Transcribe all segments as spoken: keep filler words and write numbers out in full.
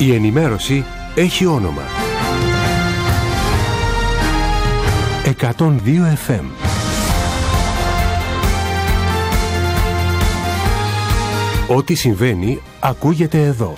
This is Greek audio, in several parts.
Η ενημέρωση έχει όνομα. εκατόν δύο εφ εμ. Ό,τι συμβαίνει ακούγεται εδώ.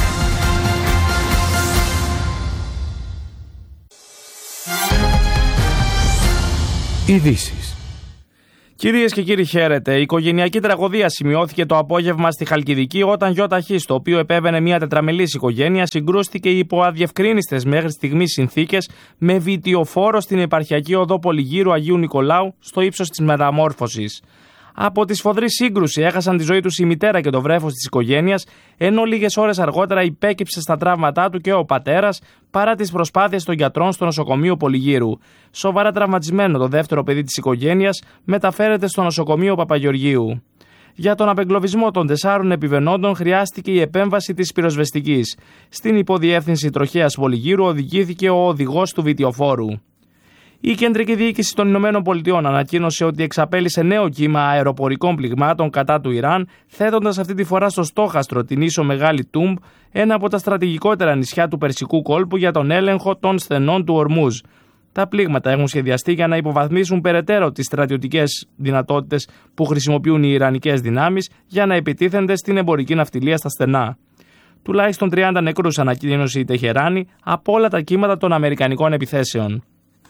Ειδήσεις. Κυρίες και κύριοι, χαίρετε. Η οικογενειακή τραγωδία σημειώθηκε το απόγευμα στη Χαλκιδική όταν γιοταχή, στο οποίο επέβαινε μια τετραμελής οικογένεια, συγκρούστηκε υπό αδιευκρίνιστες μέχρι στιγμής συνθήκες με βιτιοφόρο στην επαρχιακή οδό Πολυγύρου Αγίου Νικολάου στο ύψος της Μεταμόρφωσης. Από τη σφοδρή σύγκρουση έχασαν τη ζωή τους η μητέρα και το βρέφος της οικογένειας, ενώ λίγες ώρες αργότερα υπέκυψε στα τραύματά του και ο πατέρας, παρά τις προσπάθειες των γιατρών στο νοσοκομείο Πολυγύρου. Σοβαρά τραυματισμένο το δεύτερο παιδί της οικογένειας μεταφέρεται στο νοσοκομείο Παπαγεωργίου. Για τον απεγκλωβισμό των τεσσάρων επιβαινόντων χρειάστηκε η επέμβαση της πυροσβεστικής. Στην υποδιεύθυνση τροχέας Πολυγύρου οδηγήθηκε ο οδηγός του βιτιοφόρου. Η Κεντρική Διοίκηση των Ηνωμένων Πολιτειών ανακοίνωσε ότι εξαπέλυσε νέο κύμα αεροπορικών πληγμάτων κατά του Ιράν, θέτοντας αυτή τη φορά στο στόχαστρο την ίσο Μεγάλη Τούμπ, ένα από τα στρατηγικότερα νησιά του Περσικού κόλπου, για τον έλεγχο των στενών του Ορμούζ. Τα πλήγματα έχουν σχεδιαστεί για να υποβαθμίσουν περαιτέρω τις στρατιωτικές δυνατότητες που χρησιμοποιούν οι Ιρανικές δυνάμεις για να επιτίθενται στην εμπορική ναυτιλία στα στενά. Τουλάχιστον τριάντα νεκρούς ανακοίνωσε η Τεχεράνη από όλα τα κύματα των αμερικανικών επιθέσεων.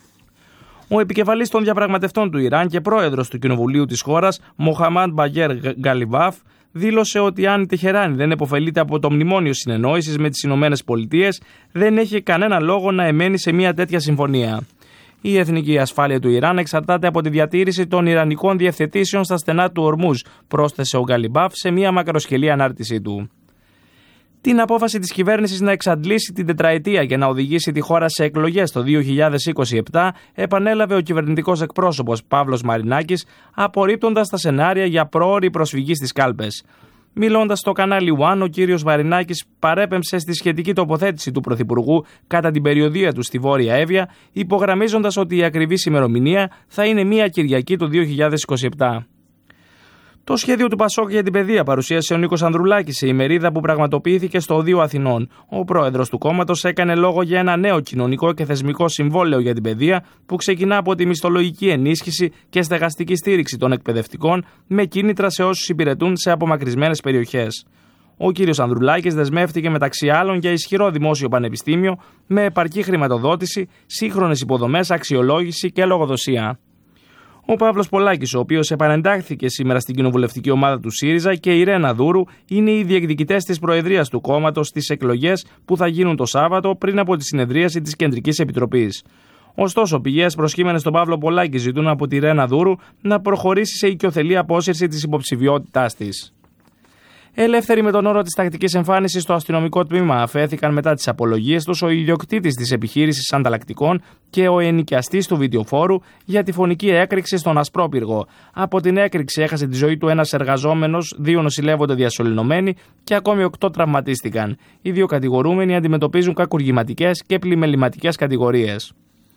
Ο επικεφαλής των διαπραγματευτών του Ιράν και πρόεδρος του Κοινοβουλίου της χώρας, Μοχαμάντ Μπαγέρ Γκαλιβάφ, δήλωσε ότι αν η Τεχεράνη δεν επωφελείται από το μνημόνιο συνεννόησης με τις Ηνωμένες Πολιτείες, δεν έχει κανένα λόγο να εμένει σε μια τέτοια συμφωνία. Η εθνική ασφάλεια του Ιράν εξαρτάται από τη διατήρηση των ιρανικών διευθετήσεων στα στενά του Ορμούζ, πρόσθεσε ο Γκαλιβάφ σε μια μακροσκελή ανάρτησή του. Την απόφαση της κυβέρνησης να εξαντλήσει την τετραετία και να οδηγήσει τη χώρα σε εκλογές το δύο χιλιάδες είκοσι επτά επανέλαβε ο κυβερνητικός εκπρόσωπος Παύλος Μαρινάκης, απορρίπτοντας τα σενάρια για πρόωρη προσφυγή στις κάλπες. Μιλώντας στο κανάλι One, ο κύριος Μαρινάκης παρέπεμψε στη σχετική τοποθέτηση του Πρωθυπουργού κατά την περιοδία του στη Βόρεια Εύβοια, υπογραμμίζοντας ότι η ακριβής ημερομηνία θα είναι μία Κυριακή το δύο χιλιάδες είκοσι επτά. Το σχέδιο του Πασόκ για την παιδεία παρουσίασε ο Νίκος Ανδρουλάκης σε ημερίδα που πραγματοποιήθηκε στο Οδείο Αθηνών. Ο πρόεδρος του κόμματος έκανε λόγο για ένα νέο κοινωνικό και θεσμικό συμβόλαιο για την παιδεία που ξεκινά από τη μισθολογική ενίσχυση και στεγαστική στήριξη των εκπαιδευτικών με κίνητρα σε όσους υπηρετούν σε απομακρυσμένες περιοχές. Ο κύριος Ανδρουλάκης δεσμεύτηκε μεταξύ άλλων για ισχυρό δημόσιο πανεπιστήμιο με επαρκή χρηματοδότηση, σύγχρονες υποδομές, αξιολόγηση και λογοδοσία. Ο Παύλος Πολάκης, ο οποίος επανεντάχθηκε σήμερα στην κοινοβουλευτική ομάδα του ΣΥΡΙΖΑ, και η Ρένα Δούρου είναι οι διεκδικητές της προεδρίας του κόμματος στις εκλογές που θα γίνουν το Σάββατο πριν από τη συνεδρίαση της Κεντρικής Επιτροπής. Ωστόσο, πηγές προσκύμενες στον Παύλο Πολάκη ζητούν από τη Ρένα Δούρου να προχωρήσει σε οικειοθελή απόσυρση της υποψηφιότητάς της. Ελεύθεροι με τον όρο της τακτικής εμφάνισης στο αστυνομικό τμήμα αφέθηκαν μετά τις απολογίες τους ο ιδιοκτήτης της επιχείρησης ανταλλακτικών και ο ενοικιαστής του βιτιοφόρου για τη φωνική έκρηξη στον Ασπρόπυργο. Από την έκρηξη έχασε τη ζωή του ένας εργαζόμενος, δύο νοσηλεύονται διασωληνωμένοι και ακόμη οκτώ τραυματίστηκαν. Οι δύο κατηγορούμενοι αντιμετωπίζουν κακουργηματικές και πλημεληματικές κατηγορίες.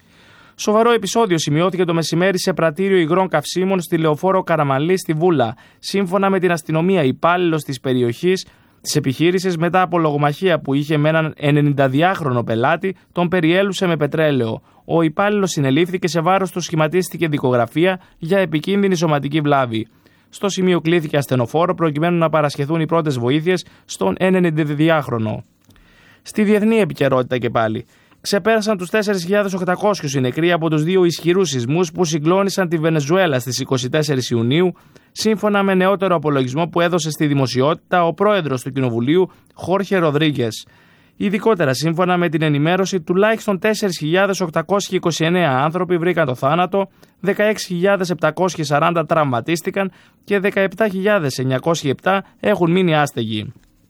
Σοβαρό επεισόδιο σημειώθηκε το μεσημέρι σε πρατήριο υγρών καυσίμων στη Λεωφόρο Καραμαλή στη Βούλα. Σύμφωνα με την αστυνομία, υπάλληλος της περιοχής της επιχείρησης, μετά από λογομαχία που είχε με έναν ενενηνταδυάχρονο πελάτη, τον περιέλουσε με πετρέλαιο. Ο υπάλληλος συνελήφθηκε, σε βάρος του σχηματίστηκε δικογραφία για επικίνδυνη σωματική βλάβη. Στο σημείο κλήθηκε ασθενοφόρο προκειμένου να παρασχεθούν οι πρώτες βοήθειες στον ενενηνταδυάχρονο. Στη διεθνή επικαιρότητα και πάλι. Ξεπέρασαν τους τέσσερις χιλιάδες οκτακόσιους οι νεκροί από τους δύο ισχυρούς σεισμούς που συγκλώνησαν τη Βενεζουέλα στις είκοσι τέσσερις Ιουνίου, σύμφωνα με νεότερο απολογισμό που έδωσε στη δημοσιότητα ο πρόεδρος του Κοινοβουλίου, Χόρχε Ροδρίγκες. Ειδικότερα, σύμφωνα με την ενημέρωση, τουλάχιστον τέσσερις χιλιάδες οκτακόσιοι είκοσι εννέα άνθρωποι βρήκαν το θάνατο, δεκαέξι χιλιάδες επτακόσιοι σαράντα τραυματίστηκαν και δεκαεπτά χιλιάδες εννιακόσιοι επτά έχουν μείνει άστεγοι.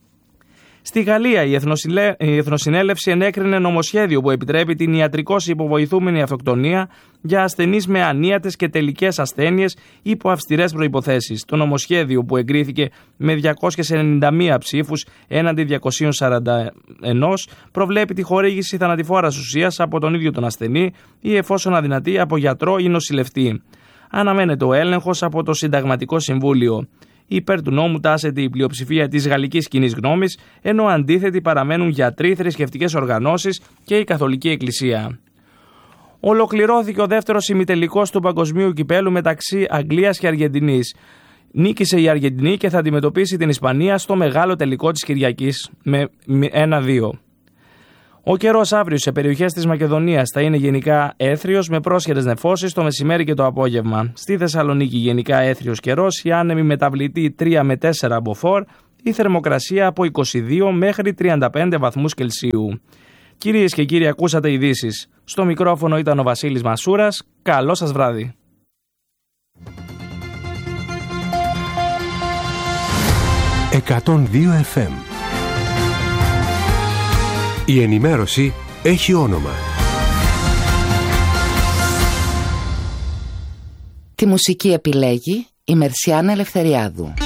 Στη Γαλλία, η, Εθνοσυνέλε... η Εθνοσυνέλευση ενέκρινε νομοσχέδιο που επιτρέπει την ιατρικώς υποβοηθούμενη αυτοκτονία για ασθενείς με ανίατες και τελικές ασθένειες υπό αυστηρές προϋποθέσεις. Το νομοσχέδιο, που εγκρίθηκε με διακόσιες ενενήντα μία ψήφους έναντι διακοσίων σαράντα ένα, προβλέπει τη χορήγηση θανατηφόρας ουσίας από τον ίδιο τον ασθενή ή, εφόσον αδυνατεί, από γιατρό ή νοσηλευτή. Αναμένεται ο έλεγχος από το Συνταγματικό Συμβούλιο. Υπέρ του νόμου τάσεται η πλειοψηφία της γαλλικής κοινής γνώμης, ενώ αντίθετοι παραμένουν γιατροί, θρησκευτικές οργανώσεις και η Καθολική Εκκλησία. Ολοκληρώθηκε ο δεύτερος ημιτελικός του Παγκοσμίου Κυπέλου μεταξύ Αγγλίας και Αργεντινής. Νίκησε η Αργεντινή και θα αντιμετωπίσει την Ισπανία στο μεγάλο τελικό της Κυριακής με ένα δύο. Ο καιρός αύριο σε περιοχές της Μακεδονίας θα είναι γενικά έθριος με πρόσχερες νεφώσεις το μεσημέρι και το απόγευμα. Στη Θεσσαλονίκη γενικά έθριος καιρός, η άνεμη μεταβλητή τρία με τέσσερα μποφόρ, η θερμοκρασία από είκοσι δύο μέχρι τριάντα πέντε βαθμούς Κελσίου. Κυρίες και κύριοι, ακούσατε ειδήσεις. Στο μικρόφωνο ήταν ο Βασίλης Μασούρας. Καλό σας βράδυ. εκατόν δύο εφ εμ. Η ενημέρωση έχει όνομα. Τη μουσική επιλέγει η Μερσιάνα Ελευθεριάδου.